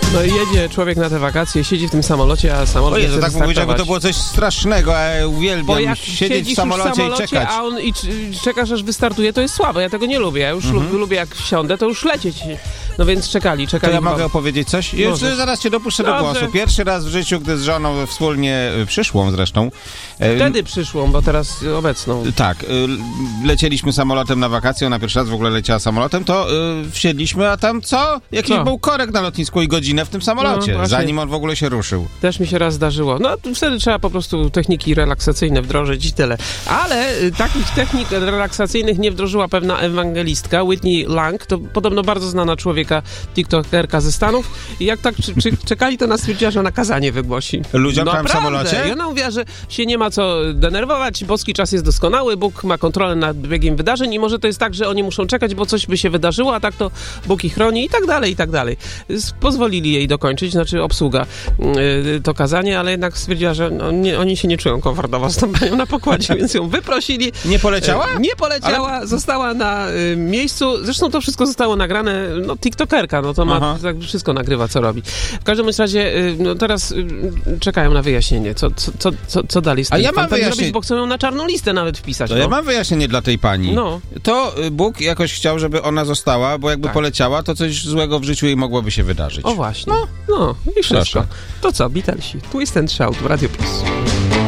No i jedzie człowiek na te wakacje, siedzi w tym samolocie, a samolot Ojej, nie chce to tak mówisz, jakby wystartować. to było coś strasznego, a ja Bo uwielbiam jak siedzieć w samolocie i czekać. a on czekasz, aż wystartuje, to jest słabe. Ja tego nie lubię. Ja już lubię, jak wsiądę, to już lecieć. No więc czekali. To ja mogę opowiedzieć coś? Już zaraz cię dopuszczę do Dobrze. głosu. Pierwszy raz w życiu, gdy z żoną wspólnie, przyszłą zresztą. Wtedy przyszłą, bo teraz obecną. Tak, lecieliśmy samolotem na wakacje, ona pierwszy raz w ogóle leciała samolotem, to wsiedliśmy, a tam co? Jakiś Co? był korek na lotnisku i godzinę w tym samolocie, No, właśnie. zanim on w ogóle się ruszył. Też mi się raz zdarzyło. No wtedy trzeba po prostu techniki relaksacyjne wdrożyć i tyle. Ale takich technik relaksacyjnych nie wdrożyła pewna ewangelistka Whitney Lang, to podobno bardzo znana człowieka, tiktokerka ze Stanów. I jak tak czekali, to nas stwierdziła, że ona kazanie wygłosi. Ludziom tam w Naprawdę. samolocie? I ona mówiła, że się nie ma co denerwować, boski czas jest doskonały, Bóg ma kontrolę nad biegiem wydarzeń i może to jest tak, że oni muszą czekać, bo coś by się wydarzyło, a tak to Bóg ich chroni i tak dalej, i tak dalej. Pozwolili jej dokończyć, znaczy obsługa to kazanie, ale jednak stwierdziła, że oni się nie czują komfortowo z tą panią na pokładzie, więc ją wyprosili. Nie poleciała? Nie poleciała, została na miejscu. Zresztą to wszystko zostało nagrane, no tiktokerka, no to ma tak wszystko nagrywa, co robi. W każdym razie no, teraz czekają na wyjaśnienie, co dalej z tym. A ja mam wyjaśnienie, zrobić, bo chcą ją na czarną listę nawet wpisać. To ja mam wyjaśnienie dla tej pani. No. To Bóg jakoś chciał, żeby ona została, bo jakby Tak. poleciała, to coś złego w życiu jej mogłoby się wydarzyć. O właśnie. No i wszystko. Proszę. To co, Beatlesi? Twist and Shout w Radio Plus.